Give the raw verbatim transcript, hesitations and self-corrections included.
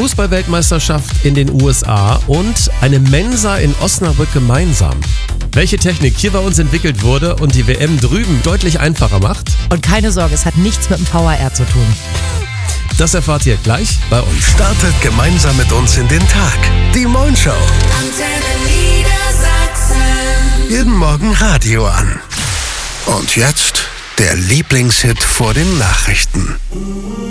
Fußballweltmeisterschaft in den U S A und eine Mensa in Osnabrück gemeinsam. Welche Technik hier bei uns entwickelt wurde und die W M drüben deutlich einfacher macht? Und keine Sorge, es hat nichts mit dem V H R zu tun. Das erfahrt ihr gleich bei uns. Startet gemeinsam mit uns in den Tag. Die Moin Show. Jeden Morgen Radio an. Und jetzt der Lieblingshit vor den Nachrichten.